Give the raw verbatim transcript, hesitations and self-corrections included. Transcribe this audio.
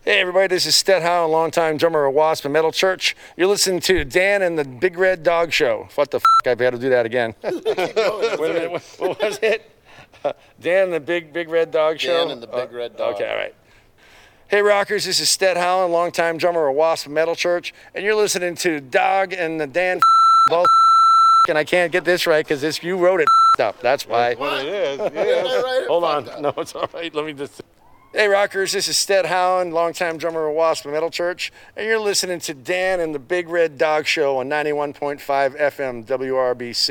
Hey everybody, this is Sted Howe, longtime drummer of Wasp and Metal Church. You're listening to Dan and the Big Red Dog Show. What the f***, I've had to do that again. Wait a minute, what, what was it? Uh, Dan and the Big Big Red Dog Show? Dan and the Big Red Dog. Okay, all right. Hey rockers, this is Sted Howe, longtime drummer of Wasp and Metal Church. And you're listening to Dog and the Dan both and I can't get this right because this you wrote it up. That's why. That's what it is. Did I Yeah. write it Hold on. fucked up? No, it's all right. Let me just... Hey rockers, this is Sted Howe, longtime drummer of Wasp and Metal Church, and you're listening to Dan and the Big Red Dog Show on ninety-one point five F M W R B C.